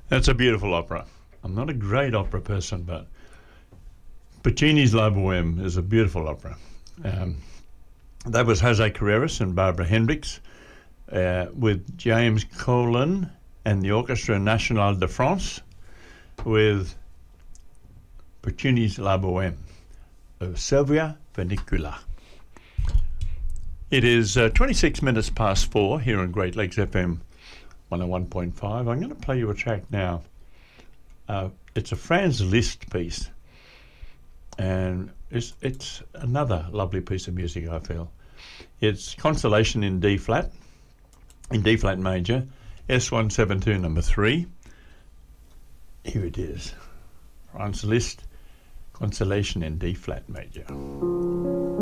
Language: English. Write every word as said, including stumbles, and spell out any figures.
That's a beautiful opera. I'm not a great opera person, but Puccini's La Boheme is a beautiful opera. Um, that was Jose Carreras and Barbara Hendricks uh, with James Colin and the Orchestra National de France with Puccini's La Boheme of Silvia Panicula. It is uh, twenty-six minutes past four here on Great Lakes F M one oh one point five. I'm going to play you a track now. Uh, it's a Franz Liszt piece, and it's, it's another lovely piece of music, I feel. It's Constellation in D flat, in D flat major, S one seventy-two number three. Here it is, Franz Liszt, Constellation in D flat major.